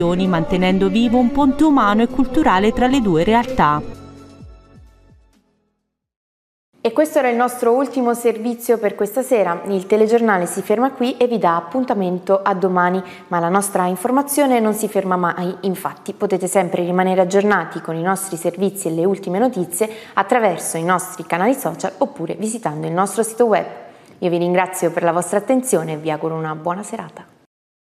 mantenendo vivo un ponte umano e culturale tra le due realtà. E questo era il nostro ultimo servizio per questa sera. Il telegiornale si ferma qui e vi dà appuntamento a domani, ma la nostra informazione non si ferma mai. Infatti potete sempre rimanere aggiornati con i nostri servizi e le ultime notizie attraverso i nostri canali social oppure visitando il nostro sito web. Io vi ringrazio per la vostra attenzione e vi auguro una buona serata.